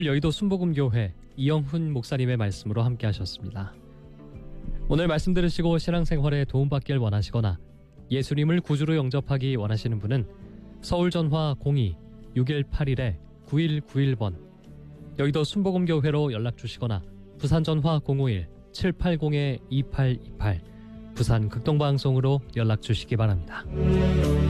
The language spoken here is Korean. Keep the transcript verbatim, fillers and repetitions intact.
여의도 순복음교회 이영훈 목사님의 말씀으로 함께 하셨습니다. 오늘 말씀 들으시고 신앙생활에 도움받길 원하시거나 예수님을 구주로 영접하기 원하시는 분은 서울전화 공이 육일팔일 구일구일 번, 여의도 순복음교회로 연락주시거나 부산전화 공오일 칠팔공 이팔이팔, 부산 극동방송으로 연락주시기 바랍니다.